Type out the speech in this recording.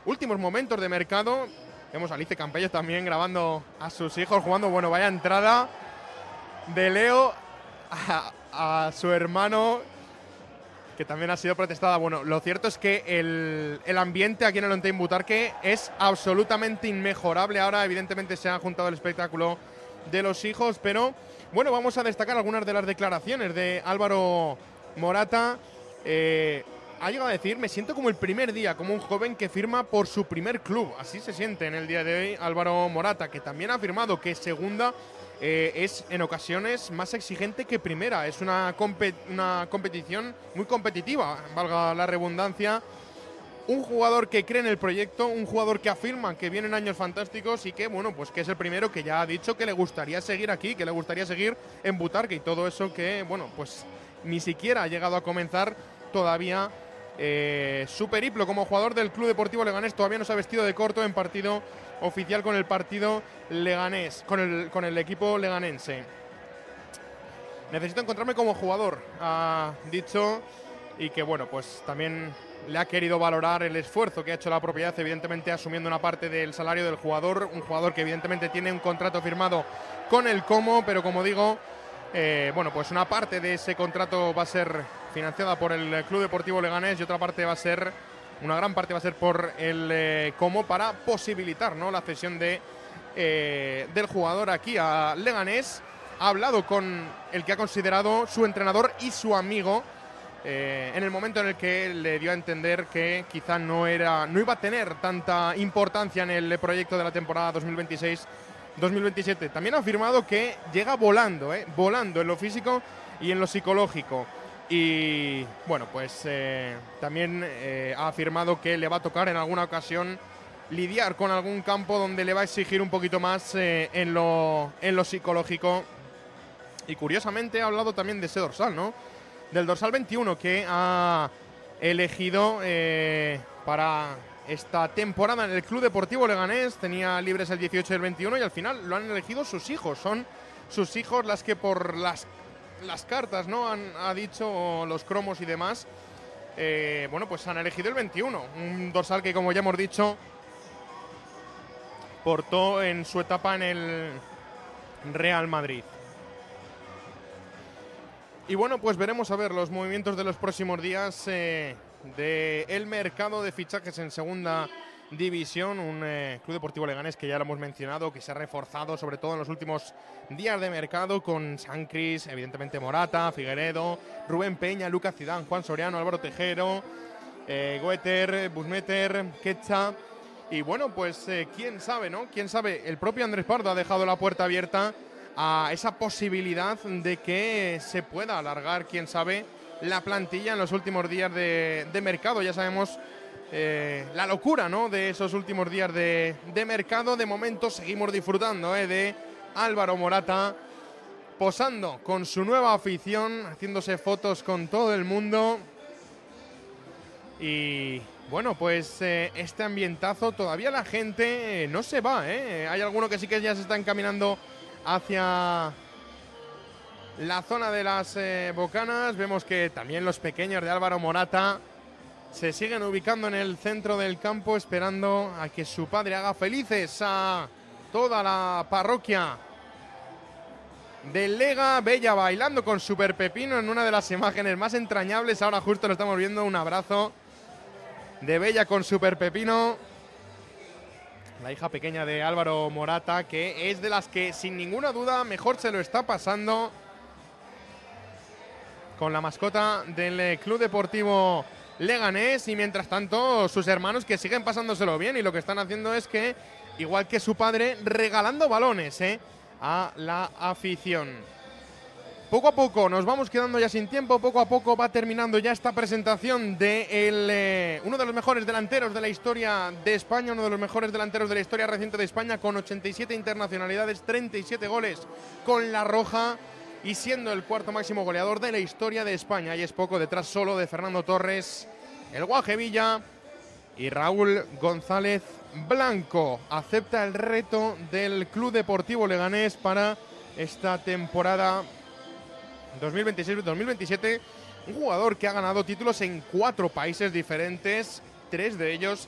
últimos momentos de mercado. Vemos a Alice Campello también grabando a sus hijos jugando. Bueno, vaya entrada de Leo a su hermano, que también ha sido protestada. Bueno, lo cierto es que el ambiente aquí en el Ontein Butarque es absolutamente inmejorable. Ahora, evidentemente, se ha juntado el espectáculo de los hijos, pero bueno, vamos a destacar algunas de las declaraciones de Álvaro Morata. Ha llegado a decir: me siento como el primer día, como un joven que firma por su primer club. Así se siente en el día de hoy Álvaro Morata, que también ha afirmado que segunda es en ocasiones más exigente que primera. Es una competición muy competitiva, valga la redundancia. Un jugador que cree en el proyecto, un jugador que afirma que vienen años fantásticos y que, bueno, pues que es el primero que ya ha dicho que le gustaría seguir aquí, que le gustaría seguir en Butarque, y todo eso que, bueno, pues ni siquiera ha llegado a comenzar todavía su periplo como jugador del Club Deportivo Leganés. Todavía no se ha vestido de corto en partido oficial con el partido leganés, con el equipo leganense. Necesito encontrarme como jugador, ha dicho, y que, bueno, pues también le ha querido valorar el esfuerzo que ha hecho la propiedad, evidentemente asumiendo una parte del salario del jugador, un jugador que evidentemente tiene un contrato firmado con el Como, pero como digo, bueno, pues una parte de ese contrato va a ser financiada por el Club Deportivo Leganés y otra parte va a ser, una gran parte va a ser por el Como, para posibilitar, ¿no?, la cesión del jugador aquí a Leganés. Ha hablado con el que ha considerado su entrenador y su amigo, en el momento en el que le dio a entender que quizá no iba a tener tanta importancia en el proyecto de la temporada 2026-2027. También ha afirmado que llega volando en lo físico y en lo psicológico. Y bueno, pues también ha afirmado que le va a tocar en alguna ocasión lidiar con algún campo donde le va a exigir un poquito más en lo psicológico. Y curiosamente ha hablado también de ese dorsal, ¿no?, del dorsal 21 que ha elegido para esta temporada en el Club Deportivo Leganés. Tenía libres el 18 y el 21 y al final lo han elegido sus hijos. Son sus hijos las que por las cartas, ¿no?, ha dicho, los cromos y demás, bueno, pues han elegido el 21. Un dorsal que, como ya hemos dicho, portó en su etapa en el Real Madrid. Y bueno, pues veremos a ver los movimientos de los próximos días del mercado de fichajes en segunda división. Un Club Deportivo Leganés que ya lo hemos mencionado, que se ha reforzado sobre todo en los últimos días de mercado con Sancris, evidentemente Morata, Figueredo, Rubén Peña, Lucas Zidane, Juan Soriano, Álvaro Tejero, Goeter, Busmeter, Quecha. Y bueno, pues quién sabe, ¿no? Quién sabe, el propio Andrés Pardo ha dejado la puerta abierta a esa posibilidad de que se pueda alargar, quién sabe, la plantilla en los últimos días de mercado. Ya sabemos la locura, ¿no?, de esos últimos días de mercado. De momento seguimos disfrutando de Álvaro Morata posando con su nueva afición, haciéndose fotos con todo el mundo. Y bueno, pues este ambientazo, todavía la gente no se va, Hay alguno que sí que ya se está encaminando hacia la zona de las bocanas. Vemos que también los pequeños de Álvaro Morata se siguen ubicando en el centro del campo, esperando a que su padre haga felices a toda la parroquia del Lega. Bella bailando con Super Pepino en una de las imágenes más entrañables. Ahora justo lo estamos viendo, un abrazo de Bella con Super Pepino, la hija pequeña de Álvaro Morata, que es de las que sin ninguna duda mejor se lo está pasando con la mascota del Club Deportivo Leganés. Y mientras tanto sus hermanos, que siguen pasándoselo bien, y lo que están haciendo es que, igual que su padre, regalando balones a la afición. Poco a poco nos vamos quedando ya sin tiempo, poco a poco va terminando ya esta presentación de uno de los mejores delanteros de la historia de España, uno de los mejores delanteros de la historia reciente de España, con 87 internacionalidades, 37 goles con la roja y siendo el cuarto máximo goleador de la historia de España. Y es poco, detrás solo de Fernando Torres, el Guaje Villa y Raúl González Blanco. Acepta el reto del Club Deportivo Leganés para esta temporada 2026-2027, un jugador que ha ganado títulos en 4 países diferentes, 3 de ellos